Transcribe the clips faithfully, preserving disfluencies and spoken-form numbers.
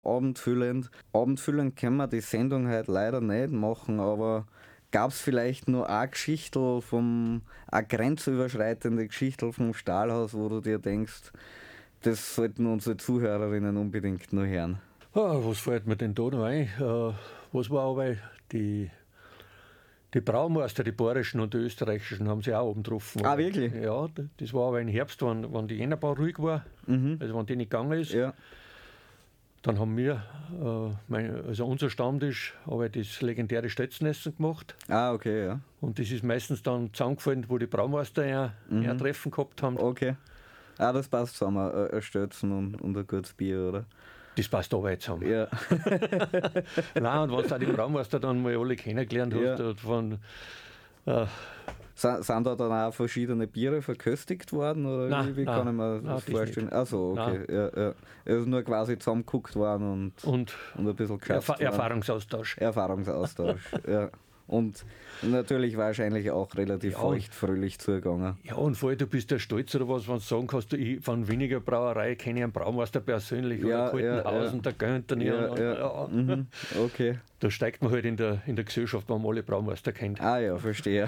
abendfüllend. Abendfüllend können wir die Sendung heute leider nicht machen, aber gab es vielleicht nur eine Geschichte vom, eine grenzüberschreitende Geschichte vom Stahlhaus, wo du dir denkst, das sollten unsere Zuhörerinnen unbedingt nur hören? Ah, was fällt mir denn da noch ein? Äh, was war aber die, die Braumeister, die bayerischen und die österreichischen, haben sie auch oben getroffen. Ah, wirklich? Ja, das war aber im Herbst, wenn, wenn die Jännerbau ruhig war, mhm. also wenn die nicht gegangen ist. Ja. Dann haben wir, äh, mein, also unser Stammtisch, habe ich das legendäre Stötzenessen gemacht. Ah, okay, ja. Und das ist meistens dann zusammengefallen, wo die Braumeister ein, mhm. ein Treffen gehabt haben. Okay. Ah, das passt zusammen, ein Stötzen und, und ein gutes Bier, oder? Das passt aber jetzt zusammen. Ja. Nein, und wenn du auch die Braumeister dann mal alle kennengelernt hast, ja. von... Äh, sind, sind da dann auch verschiedene Biere verköstigt worden? Oder nein, wie, wie nein, kann ich mir nein, das vorstellen? Achso, okay. Ja, ja. Also nur quasi zusammengeguckt worden und, und, und ein bisschen geschafft. Erfa- Erfahrungsaustausch. Erfahrungsaustausch, ja. Und natürlich wahrscheinlich auch relativ ja, feuchtfröhlich zugegangen. Ja, und vor allem, du bist ja stolz oder was, wenn du sagen kannst, du, ich, von Wieninger Brauerei kenne ich einen Braumeister persönlich ja, oder Kaltenhausen, ja, der Günther. Ja, ja, ja. Mhm. Okay. Da steigt man halt in der, in der Gesellschaft, wenn man alle Braumeister kennt. Ah ja, verstehe.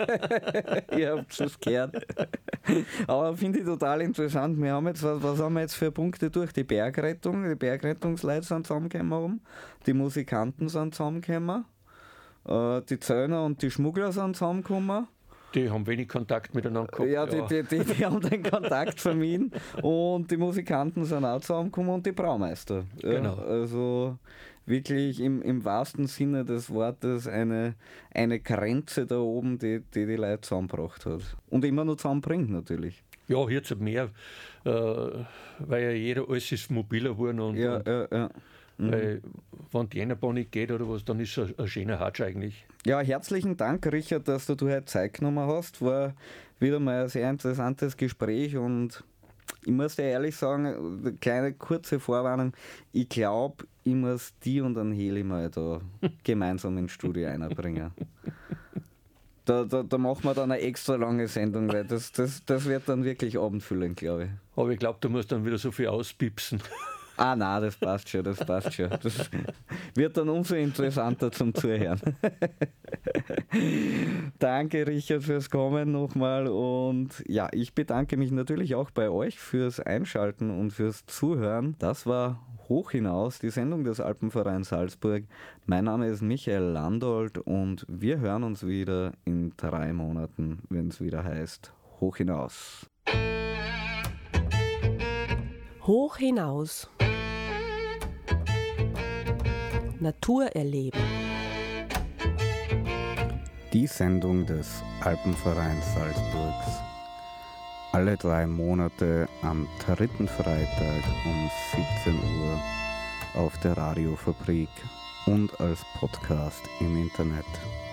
Ihr habt es gehört. Aber finde ich total interessant. Wir haben jetzt, was, was haben wir jetzt für Punkte durch? Die Bergrettung, die Bergrettungsleute sind zusammengekommen, die Musikanten sind zusammengekommen. Die Zöllner und die Schmuggler sind zusammengekommen. Die haben wenig Kontakt miteinander gehabt. Ja, die, die, die, die haben den Kontakt vermieden. Und die Musikanten sind auch zusammengekommen und die Braumeister. Ja, genau. Also wirklich im, im wahrsten Sinne des Wortes eine, eine Grenze da oben, die, die die Leute zusammengebracht hat. Und immer noch zusammenbringt natürlich. Ja, jetzt mehr, äh, weil ja jeder alles ist mobiler geworden. Und, ja, und ja, ja. Weil, wenn die Jännerbau nicht geht oder was, dann ist es ein, ein schöner Hatsch eigentlich. Ja, herzlichen Dank, Richard, dass du heute Zeit genommen hast. War wieder mal ein sehr interessantes Gespräch und ich muss dir ehrlich sagen, eine kleine kurze Vorwarnung, ich glaube, ich muss die und einen Heli mal da gemeinsam ins Studio einbringen. Da, da, da machen wir dann eine extra lange Sendung, weil das, das, das wird dann wirklich abendfüllend, glaube ich. Aber ich glaube, du musst dann wieder so viel auspipsen. Ah, nein, das passt schon, das passt schon. Das wird dann umso interessanter zum Zuhören. Danke, Richard, fürs Kommen nochmal. Und ja, ich bedanke mich natürlich auch bei euch fürs Einschalten und fürs Zuhören. Das war Hoch hinaus, die Sendung des Alpenvereins Salzburg. Mein Name ist Michael Landolt und wir hören uns wieder in drei Monaten, wenn es wieder heißt Hoch hinaus. Hoch hinaus. Natur erleben. Die Sendung des Alpenvereins Salzburgs. Alle drei Monate am dritten Freitag um siebzehn Uhr auf der Radiofabrik und als Podcast im Internet.